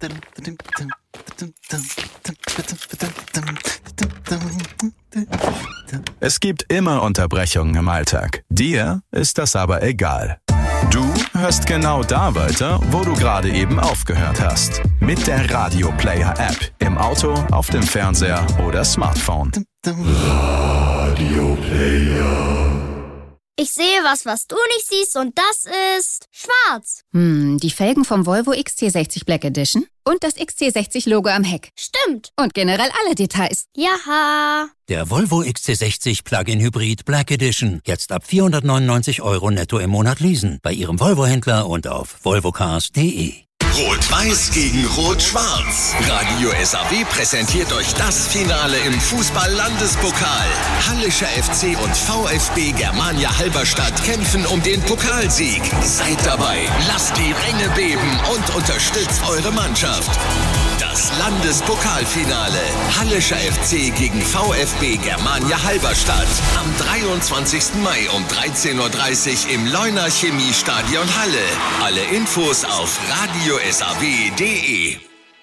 Es gibt immer Unterbrechungen im Alltag. Dir ist das aber egal. Du hörst genau da weiter, wo du gerade eben aufgehört hast. Mit der Radio Player App. Im Auto, auf dem Fernseher oder Smartphone. Radio Player. Ich sehe was du nicht siehst, und das ist schwarz. Die Felgen vom Volvo XC60 Black Edition und das XC60-Logo am Heck. Stimmt. Und generell alle Details. Jaha. Der Volvo XC60 Plug-in Hybrid Black Edition. Jetzt ab 499 € netto im Monat leasen. Bei Ihrem Volvo-Händler und auf volvocars.de. Rot-Weiß gegen Rot-Schwarz. Radio SAW präsentiert euch das Finale im Fußball-Landespokal. Hallischer FC und VfB Germania Halberstadt kämpfen um den Pokalsieg. Seid dabei, lasst die Ränge beben und unterstützt eure Mannschaft. Das Landespokalfinale. Hallischer FC gegen VfB Germania Halberstadt. Am 23. Mai um 13:30 Uhr im Leuner Chemiestadion Halle. Alle Infos auf radiosaw.de.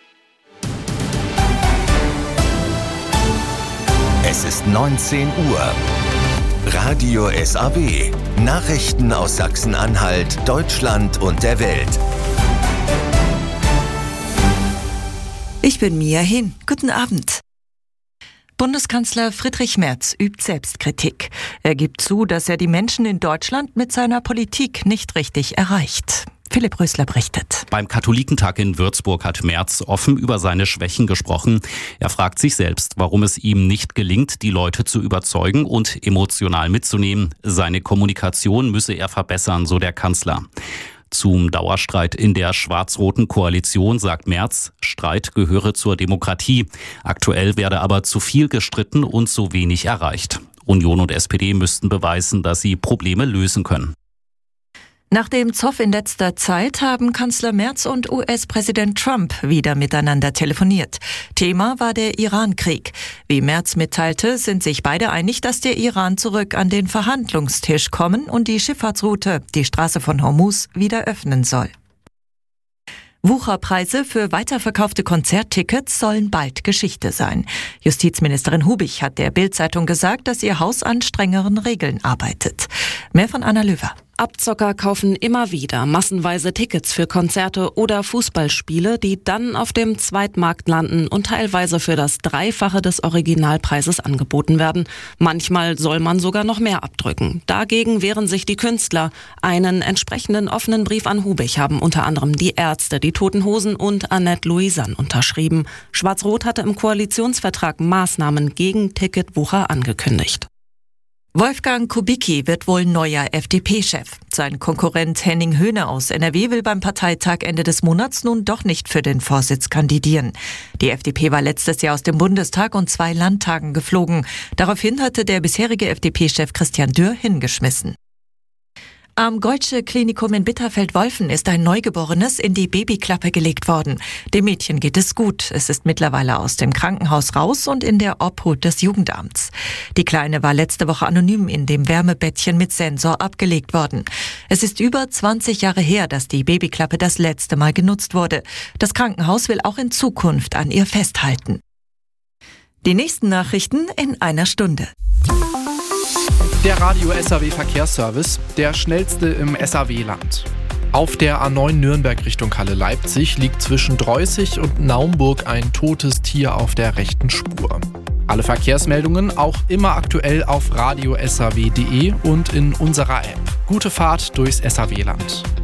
Es ist 19 Uhr. Radio SAW. Nachrichten aus Sachsen-Anhalt, Deutschland und der Welt. Ich bin Mia Hin. Guten Abend. Bundeskanzler Friedrich Merz übt Selbstkritik. Er gibt zu, dass er die Menschen in Deutschland mit seiner Politik nicht richtig erreicht. Philipp Rösler berichtet. Beim Katholikentag in Würzburg hat Merz offen über seine Schwächen gesprochen. Er fragt sich selbst, warum es ihm nicht gelingt, die Leute zu überzeugen und emotional mitzunehmen. Seine Kommunikation müsse er verbessern, so der Kanzler. Zum Dauerstreit in der schwarz-roten Koalition sagt Merz, Streit gehöre zur Demokratie. Aktuell werde aber zu viel gestritten und zu wenig erreicht. Union und SPD müssten beweisen, dass sie Probleme lösen können. Nach dem Zoff in letzter Zeit haben Kanzler Merz und US-Präsident Trump wieder miteinander telefoniert. Thema war der Iran-Krieg. Wie Merz mitteilte, sind sich beide einig, dass der Iran zurück an den Verhandlungstisch kommen und die Schifffahrtsroute, die Straße von Hormuz, wieder öffnen soll. Wucherpreise für weiterverkaufte Konzerttickets sollen bald Geschichte sein. Justizministerin Hubich hat der Bild-Zeitung gesagt, dass ihr Haus an strengeren Regeln arbeitet. Mehr von Anna Löwer. Abzocker kaufen immer wieder massenweise Tickets für Konzerte oder Fußballspiele, die dann auf dem Zweitmarkt landen und teilweise für das Dreifache des Originalpreises angeboten werden. Manchmal soll man sogar noch mehr abdrücken. Dagegen wehren sich die Künstler. Einen entsprechenden offenen Brief an Hubich haben unter anderem die Ärzte, die Toten Hosen und Annette Louisanne unterschrieben. Schwarz-Rot hatte im Koalitionsvertrag Maßnahmen gegen Ticketwucher angekündigt. Wolfgang Kubicki wird wohl neuer FDP-Chef. Sein Konkurrent Henning Höhne aus NRW will beim Parteitag Ende des Monats nun doch nicht für den Vorsitz kandidieren. Die FDP war letztes Jahr aus dem Bundestag und 2 Landtagen geflogen. Daraufhin hatte der bisherige FDP-Chef Christian Dürr hingeschmissen. Am Goldsche Klinikum in Bitterfeld-Wolfen ist ein Neugeborenes in die Babyklappe gelegt worden. Dem Mädchen geht es gut. Es ist mittlerweile aus dem Krankenhaus raus und in der Obhut des Jugendamts. Die Kleine war letzte Woche anonym in dem Wärmebettchen mit Sensor abgelegt worden. Es ist über 20 Jahre her, dass die Babyklappe das letzte Mal genutzt wurde. Das Krankenhaus will auch in Zukunft an ihr festhalten. Die nächsten Nachrichten in einer Stunde. Der Radio SAW Verkehrsservice, der schnellste im SAW-Land. Auf der A9 Nürnberg Richtung Halle-Leipzig liegt zwischen Dreußig und Naumburg ein totes Tier auf der rechten Spur. Alle Verkehrsmeldungen auch immer aktuell auf radiosaw.de und in unserer App. Gute Fahrt durchs SAW-Land.